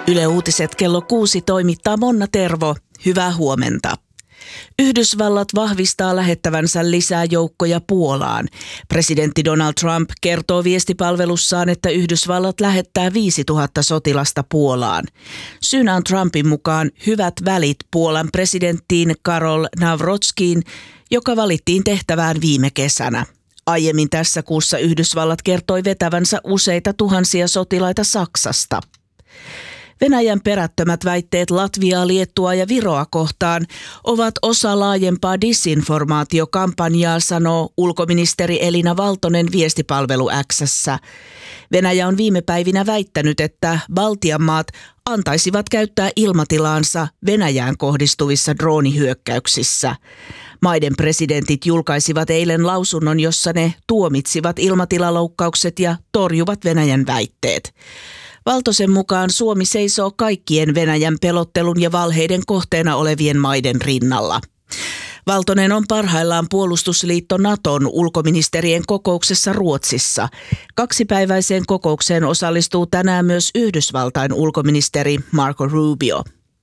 Yle Uutiset kello 6 toimittaa Monna Tervo. Hyvää huomenta. Yhdysvallat vahvistaa lähettävänsä lisää joukkoja Puolaan. Presidentti Donald Trump kertoo viestipalvelussaan, että Yhdysvallat lähettää 5000 sotilasta Puolaan. Syynä on Trumpin mukaan hyvät välit Puolan presidenttiin Karol Nawrockiin, joka valittiin tehtävään viime kesänä. Aiemmin tässä kuussa Yhdysvallat kertoi vetävänsä useita tuhansia sotilaita Saksasta. Venäjän perättömät väitteet Latviaa, Liettua ja Viroa kohtaan ovat osa laajempaa disinformaatiokampanjaa, sanoo ulkoministeri Elina Valtonen viestipalvelu X:ssä. Venäjä on viime päivinä väittänyt, että Baltian maat antaisivat käyttää ilmatilaansa Venäjään kohdistuvissa droonihyökkäyksissä. Maiden presidentit julkaisivat eilen lausunnon, jossa ne tuomitsivat ilmatilaloukkaukset ja torjuvat Venäjän väitteet. Valtosen mukaan Suomi seisoo kaikkien Venäjän pelottelun ja valheiden kohteena olevien maiden rinnalla. Valtonen on parhaillaan puolustusliitto Naton ulkoministerien kokouksessa Ruotsissa. 2-päiväiseen kokoukseen osallistuu tänään myös Yhdysvaltain ulkoministeri Marco Rubio.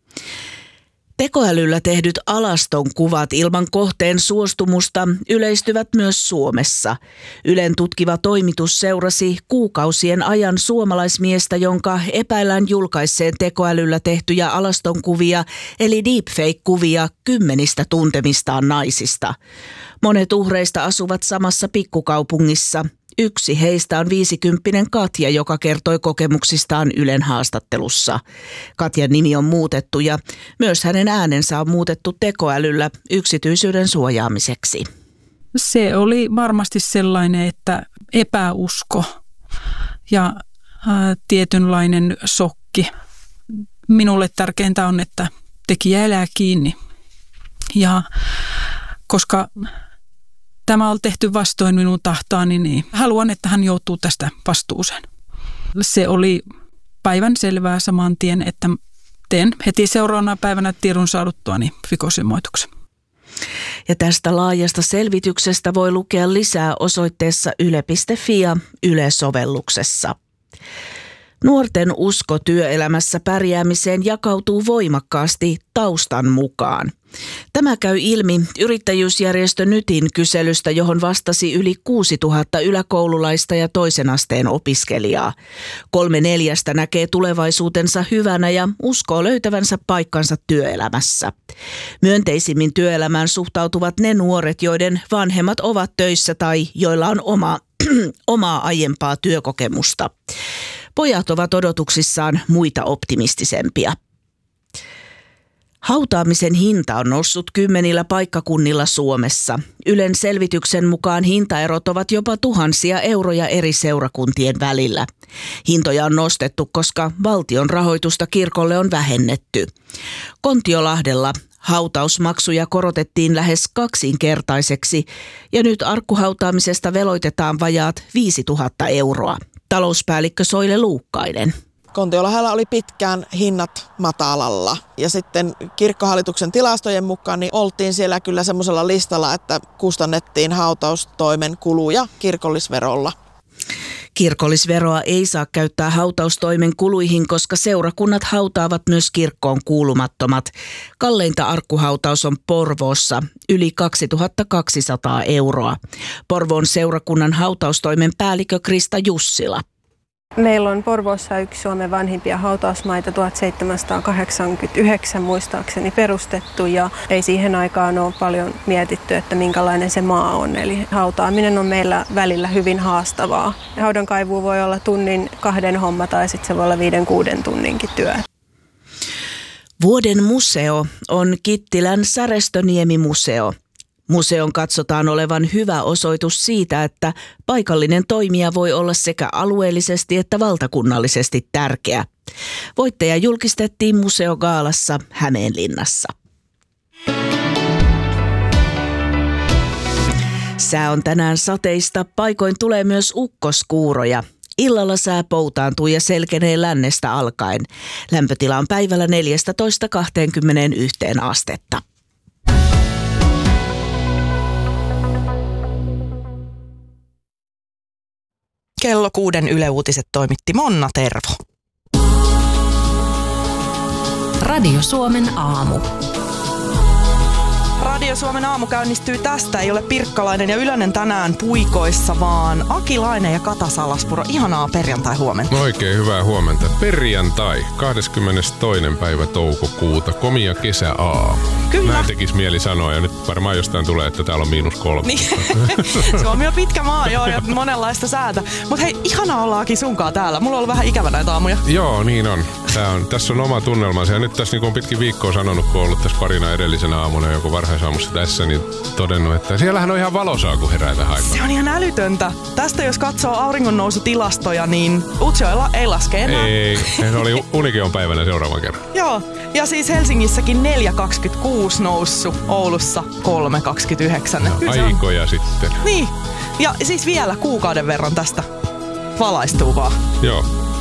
Tekoälyllä tehdyt alaston kuvat ilman kohteen suostumusta yleistyvät myös Suomessa. Ylen tutkiva toimitus seurasi kuukausien ajan suomalaismiestä, jonka epäillään julkaisseen tekoälyllä tehtyjä alastonkuvia eli deepfake-kuvia 10 tuntemistaan naisista. Monet uhreista asuvat samassa pikkukaupungissa. Yksi heistä on 50-vuotias Katja, joka kertoi kokemuksistaan Ylen haastattelussa. Katjan nimi on muutettu ja myös hänen äänensä on muutettu tekoälyllä yksityisyyden suojaamiseksi. Se oli varmasti sellainen, että epäusko ja tietynlainen shokki. Minulle tärkeintä on, että tekijä elää kiinni. Ja koska tämä on tehty vastoin minun tahtoani, niin haluan, että hän joutuu tästä vastuuseen. Se oli päivän selvää saman tien, että teen heti seuraavana päivänä tiedon saaduttuani rikosilmoituksen. Ja tästä laajasta selvityksestä voi lukea lisää osoitteessa yle.fi ja Yle-sovelluksessa. Nuorten usko työelämässä pärjäämiseen jakautuu voimakkaasti taustan mukaan. Tämä käy ilmi yrittäjyysjärjestö Nytin kyselystä, johon vastasi yli 6000 yläkoululaista ja toisen asteen opiskelijaa. 3/4 näkee tulevaisuutensa hyvänä ja uskoo löytävänsä paikkansa työelämässä. Myönteisimmin työelämään suhtautuvat ne nuoret, joiden vanhemmat ovat töissä tai joilla on omaa aiempaa työkokemusta. Pojat ovat odotuksissaan muita optimistisempia. Hautaamisen hinta on noussut 10 paikkakunnilla Suomessa. Ylen selvityksen mukaan hintaerot ovat jopa tuhansia euroja eri seurakuntien välillä. Hintoja on nostettu, koska valtion rahoitusta kirkolle on vähennetty. Kontiolahdella hautausmaksuja korotettiin lähes 2-kertaiseksi ja nyt arkkuhautaamisesta veloitetaan vajaat 5000 euroa. Talouspäällikkö Soile Luukkainen. Kontiolahdella oli pitkään hinnat matalalla ja sitten kirkkohallituksen tilastojen mukaan niin oltiin siellä kyllä semmoisella listalla, että kustannettiin hautaustoimen kuluja kirkollisverolla. Kirkollisveroa ei saa käyttää hautaustoimen kuluihin, koska seurakunnat hautaavat myös kirkkoon kuulumattomat. Kalleinta arkkuhautaus on Porvoossa, yli 2200 euroa. Porvoon seurakunnan hautaustoimen päällikkö Krista Jussila. Meillä on Porvoossa yksi Suomen vanhimpia hautausmaita, 1789 muistaakseni perustettu ja ei siihen aikaan ole paljon mietitty, että minkälainen se maa on. Eli hautaaminen on meillä välillä hyvin haastavaa. Haudankaivu voi olla 1-2 homma tai sitten se voi olla 5-6 tunninkin työ. Vuoden museo on Kittilän Särestöniemi-museo. Museon katsotaan olevan hyvä osoitus siitä, että paikallinen toimija voi olla sekä alueellisesti että valtakunnallisesti tärkeä. Voittaja julkistettiin museogaalassa Hämeenlinnassa. Sää on tänään sateista, paikoin tulee myös ukkoskuuroja. Illalla sää poutaantuu ja selkenee lännestä alkaen. Lämpötila on päivällä 14–21 astetta. Kello 6 Yle Uutiset toimitti Monna Tervo. Radio Suomen aamu. Radio Suomen aamu käynnistyy tästä. Ei ole Pirkkalainen ja Ylönen tänään puikoissa, vaan Akilainen ja Kata Salaspuro. Ihanaa perjantai-huomenta. Oikein hyvää huomenta. Perjantai, 22. päivä toukokuuta. Komia kesäaamu. Kyllä. Näin tekisi mieli sanoa, ja nyt varmaan jostain tulee, että täällä on -3. Niin. Suomi on pitkä maa, joo, ja monenlaista säätä. Mutta hei, ihanaa olla Aki sunkaan täällä. Mulla on ollut vähän ikävä näitä aamuja. Joo, niin on. Tässä on oma tunnelmansa, ja nyt tässä niin on pitkin viikkoa sanonut, kun on ollut tässä parina edellisenä aamuna joku varhaisaamussa tässä, niin todennut, että siellähän on ihan valosaa, kun herää tähän aikaan. Se on ihan älytöntä. Tästä jos katsoo auringonnousutilastoja, niin Utsjoella ei laske enää. Ei, se oli Unikeon päivänä seuraavan kerran. Joo, ja siis Helsingissäkin 4,26 noussut, Oulussa 3,29. No, aikoja sitten. Niin, ja siis vielä kuukauden verran tästä valaistuu vaan. Joo.